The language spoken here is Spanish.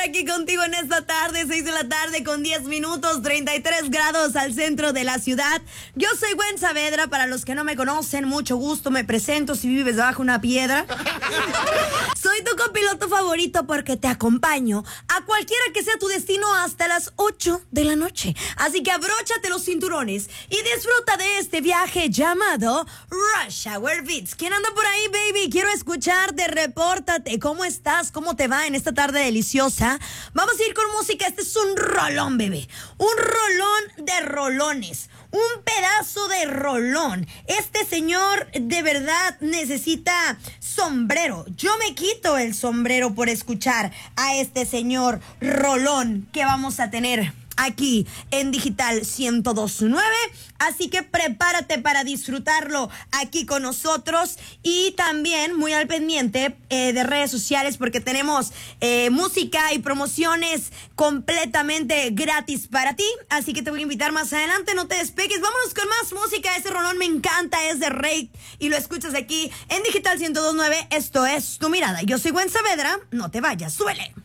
aquí contigo en esta tarde, 6 de la tarde con 10 minutos, 33 grados al centro de la ciudad. Yo soy Gwen Saavedra, para los que no me conocen, mucho gusto, me presento si vives debajo de una piedra. Soy tu copiloto favorito porque te acompaño a cualquiera que sea tu destino hasta las 8 de la noche. Así que abróchate los cinturones y disfruta de este viaje llamado Rush Hour Beats. ¿Quién anda por ahí, baby? Quiero escucharte, repórtate. ¿Cómo estás? ¿Cómo te va en esta tarde deliciosa? Vamos a ir con música. Este es un rolón, bebé. Un rolón de rolones. Un pedazo de rolón. Este señor de verdad necesita sombrero. Yo me quito el sombrero por escuchar a este señor rolón que vamos a tener aquí en Digital 102.9, así que prepárate para disfrutarlo aquí con nosotros y también muy al pendiente de redes sociales porque tenemos música y promociones completamente gratis para ti, así que te voy a invitar más adelante, no te despegues, vámonos con más música. Este rolón me encanta, es de Rake y lo escuchas aquí en Digital 102.9. Esto es Tu Mirada. Yo soy Gwen Saavedra, no te vayas, suele.